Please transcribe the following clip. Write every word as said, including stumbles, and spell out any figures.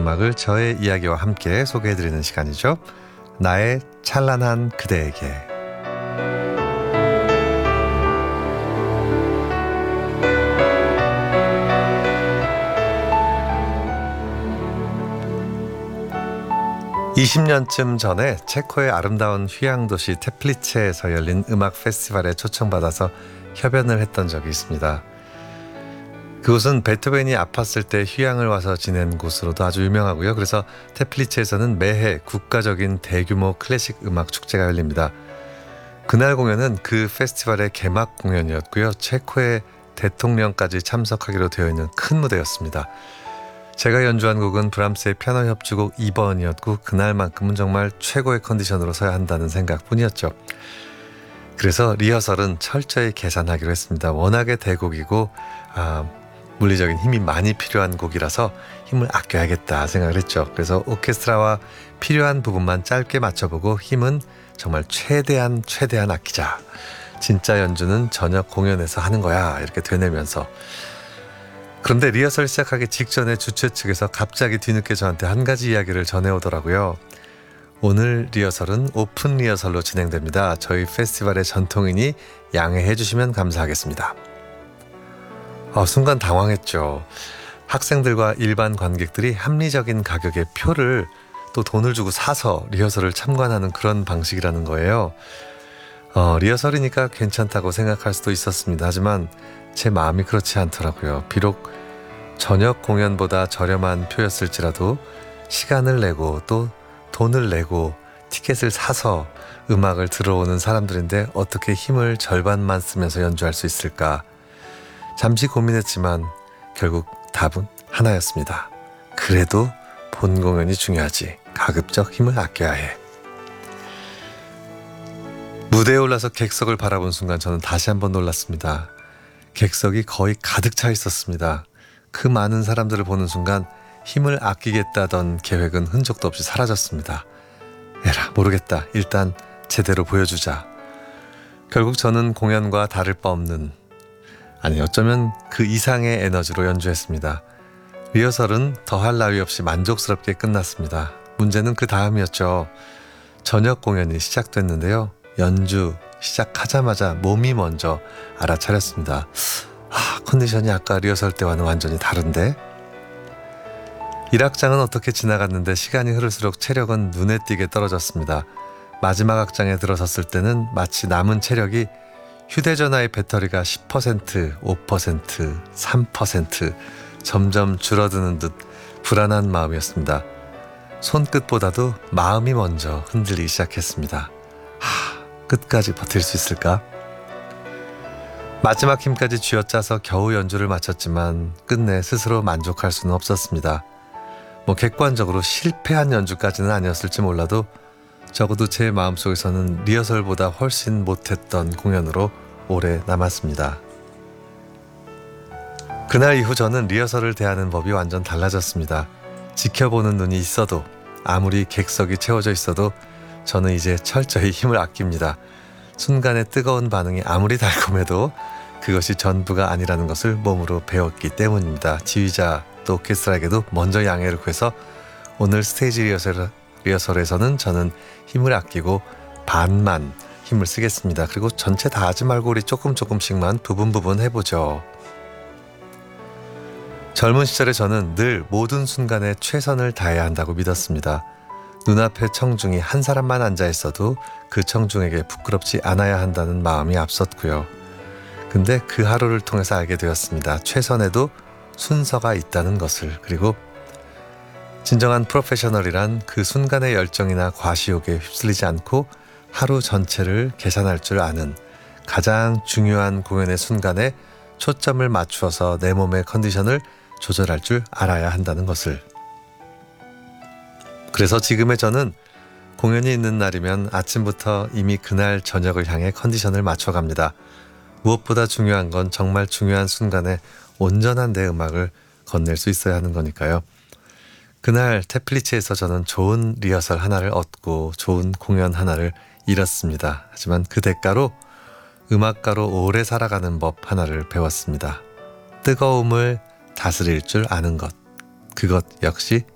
음악을 저의 이야기와 함께 소개해드리는 시간이죠. 나의 찬란한 그대에게. 이십 년쯤 전에 체코의 아름다운 휴양도시 테플리체에서 열린 음악 페스티벌에 초청받아서 협연을 했던 적이 있습니다. 그곳은 베토벤이 아팠을 때 휴양을 와서 지낸 곳으로도 아주 유명하고요. 그래서 테플리체에서는 매해 국가적인 대규모 클래식 음악 축제가 열립니다. 그날 공연은 그 페스티벌의 개막 공연이었고요. 체코의 대통령까지 참석하기로 되어 있는 큰 무대였습니다. 제가 연주한 곡은 브람스의 피아노 협주곡 이 번이었고 그날만큼은 정말 최고의 컨디션으로 서야 한다는 생각뿐이었죠. 그래서 리허설은 철저히 계산하기로 했습니다. 워낙에 대곡이고 아, 물리적인 힘이 많이 필요한 곡이라서 힘을 아껴야겠다 생각을 했죠. 그래서 오케스트라와 필요한 부분만 짧게 맞춰보고 힘은 정말 최대한 최대한 아끼자. 진짜 연주는 저녁 공연에서 하는 거야 이렇게 되뇌면서. 그런데 리허설 시작하기 직전에 주최 측에서 갑자기 뒤늦게 저한테 한 가지 이야기를 전해오더라고요. 오늘 리허설은 오픈 리허설로 진행됩니다. 저희 페스티벌의 전통이니 양해해 주시면 감사하겠습니다. 어, 순간 당황했죠. 학생들과 일반 관객들이 합리적인 가격의 표를 또 돈을 주고 사서 리허설을 참관하는 그런 방식이라는 거예요. 어, 리허설이니까 괜찮다고 생각할 수도 있었습니다. 하지만 제 마음이 그렇지 않더라고요. 비록 저녁 공연보다 저렴한 표였을지라도 시간을 내고 또 돈을 내고 티켓을 사서 음악을 들어오는 사람들인데 어떻게 힘을 절반만 쓰면서 연주할 수 있을까? 잠시 고민했지만 결국 답은 하나였습니다. 그래도 본 공연이 중요하지. 가급적 힘을 아껴야 해. 무대에 올라서 객석을 바라본 순간 저는 다시 한번 놀랐습니다. 객석이 거의 가득 차 있었습니다. 그 많은 사람들을 보는 순간 힘을 아끼겠다던 계획은 흔적도 없이 사라졌습니다. 에라 모르겠다. 일단 제대로 보여주자. 결국 저는 공연과 다를 바 없는 아니 어쩌면 그 이상의 에너지로 연주했습니다. 리허설은 더할 나위 없이 만족스럽게 끝났습니다. 문제는 그 다음이었죠. 저녁 공연이 시작됐는데요. 연주 시작하자마자 몸이 먼저 알아차렸습니다. 아, 컨디션이 아까 리허설 때와는 완전히 다른데? 일 악장은 어떻게 지나갔는데 시간이 흐를수록 체력은 눈에 띄게 떨어졌습니다. 마지막 악장에 들어섰을 때는 마치 남은 체력이 휴대전화의 배터리가 십 퍼센트, 오 퍼센트, 삼 퍼센트 점점 줄어드는 듯 불안한 마음이었습니다. 손끝보다도 마음이 먼저 흔들리기 시작했습니다. 하, 끝까지 버틸 수 있을까? 마지막 힘까지 쥐어짜서 겨우 연주를 마쳤지만 끝내 스스로 만족할 수는 없었습니다. 뭐 객관적으로 실패한 연주까지는 아니었을지 몰라도 적어도 제 마음속에서는 리허설보다 훨씬 못했던 공연으로 오래 남았습니다. 그날 이후 저는 리허설을 대하는 법이 완전 달라졌습니다. 지켜보는 눈이 있어도 아무리 객석이 채워져 있어도 저는 이제 철저히 힘을 아낍니다. 순간의 뜨거운 반응이 아무리 달콤해도 그것이 전부가 아니라는 것을 몸으로 배웠기 때문입니다. 지휘자 또 오케스트라에게도 먼저 양해를 구해서 오늘 스테이지 리허설, 리허설에서는 저는 힘을 아끼고 반만 힘을 쓰겠습니다. 그리고 전체 다 하지 말고 우리 조금 조금씩만 부분 부분 해보죠. 젊은 시절에 저는 늘 모든 순간에 최선을 다해야 한다고 믿었습니다. 눈앞에 청중이 한 사람만 앉아 있어도 그 청중에게 부끄럽지 않아야 한다는 마음이 앞섰고요. 근데 그 하루를 통해서 알게 되었습니다. 최선에도 순서가 있다는 것을. 그리고 진정한 프로페셔널이란 그 순간의 열정이나 과시욕에 휩쓸리지 않고 하루 전체를 계산할 줄 아는 가장 중요한 공연의 순간에 초점을 맞추어서 내 몸의 컨디션을 조절할 줄 알아야 한다는 것을. 그래서 지금의 저는 공연이 있는 날이면 아침부터 이미 그날 저녁을 향해 컨디션을 맞춰갑니다. 무엇보다 중요한 건 정말 중요한 순간에 온전한 내 음악을 건넬 수 있어야 하는 거니까요. 그날 테플리체에서 저는 좋은 리허설 하나를 얻고 좋은 공연 하나를 잃었습니다. 하지만 그 대가로 음악가로 오래 살아가는 법 하나를 배웠습니다. 뜨거움을 다스릴 줄 아는 것. 그것 역시